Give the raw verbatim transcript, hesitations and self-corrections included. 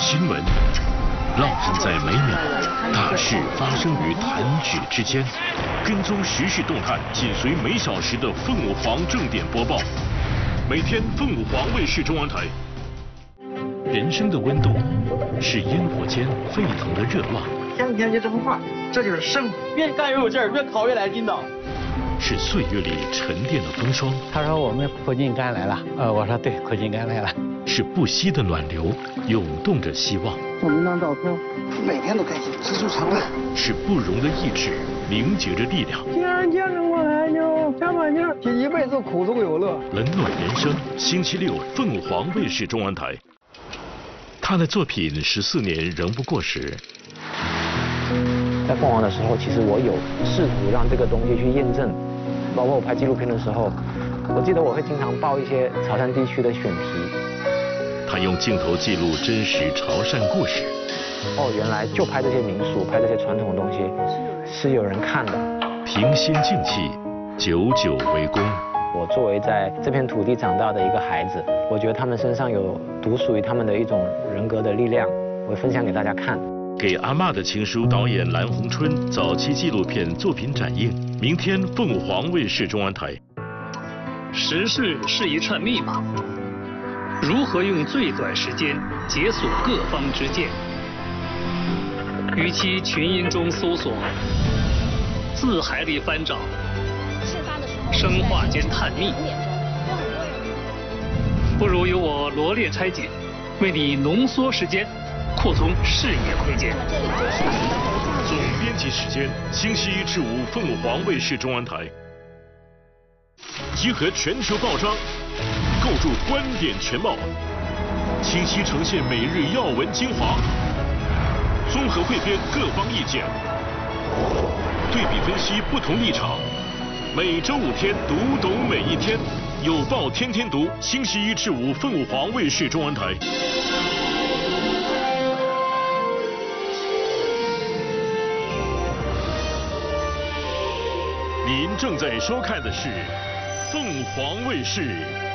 新闻，烙印在每秒，大事发生于弹指之间。跟踪时事动态，紧随每小时的凤凰正点播报。每天凤凰卫视中央台。人生的温度是烟火间沸腾的热望。 天天就这么画，这就是生。 越干越有劲儿，越烤越来劲道。 是岁月里沉淀的风霜。 他说我们苦尽甘来了，呃，我说对，苦尽甘来了。 是不息的暖流，涌动着希望。 我们那照片，每天都开心，知足常乐。 是不容的意志，凝结着力量。 既然见证过来，就加把劲儿，这一辈子苦中有乐。 冷暖人生，星期六凤凰卫视中央台。他的作品十四年仍不过时。 在凤凰的时候，其实我有试图让这个东西去验证，包括我拍纪录片的时候，我记得我会经常报一些潮汕地区的选题。 他用镜头记录真实潮汕故事。 哦，原来就拍这些民俗，拍这些传统的东西，是有人看的。 平心静气，久久为功。 我作为在这片土地长大的一个孩子，我觉得他们身上有独属于他们的一种人格的力量，我分享给大家看。 给阿嬷的情书导演蓝红春早期纪录片作品展映，明天凤凰卫视中央台。 时事是一串密码，如何用最短时间解锁各方之见？与其群音中搜索，字海里翻找，生化间探秘，不如由我罗列拆解，为你浓缩时间，扩充视野窥见。 总编辑时间，星期一至五凤凰卫视中央台。集合全球报章，构筑观点全貌，清晰呈现每日要闻精华，综合汇编各方意见，对比分析不同立场。每周五天，读懂每一天，有报天天读。星期一至五凤凰卫视中央台。您正在收看的是凤凰卫视。